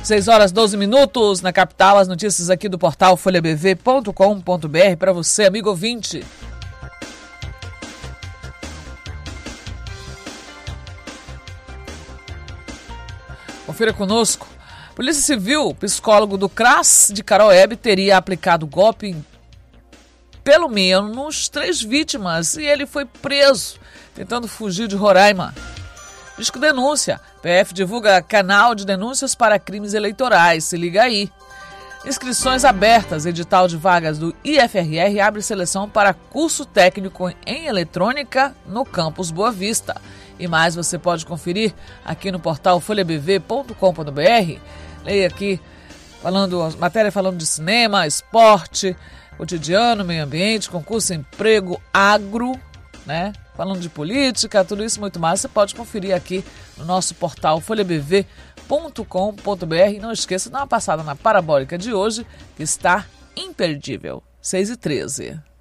6 horas 12 minutos na capital, as notícias aqui do portal folhabv.com.br para você, amigo ouvinte. Confira conosco. Polícia Civil, psicólogo do CRAS de Caroebe, teria aplicado golpe em pelo menos 3 vítimas e ele foi preso, tentando fugir de Roraima. Disco Denúncia. PF divulga canal de denúncias para crimes eleitorais. Se liga aí. Inscrições abertas. Edital de vagas do IFRR abre seleção para curso técnico em eletrônica no campus Boa Vista. E mais você pode conferir aqui no portal folhabv.com.br. Leia aqui matéria falando de cinema, esporte, cotidiano, meio ambiente, concurso, emprego, agro, né? Falando de política, tudo isso e muito mais, você pode conferir aqui no nosso portal folhabv.com.br. E não esqueça de dar uma passada na parabólica de hoje, que está imperdível. 6h13.